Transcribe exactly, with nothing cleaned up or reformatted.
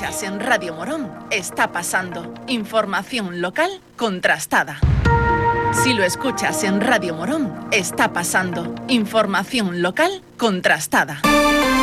escuchas en Radio Morón, está pasando. Información local contrastada. Si lo escuchas en Radio Morón, está pasando. Información local contrastada.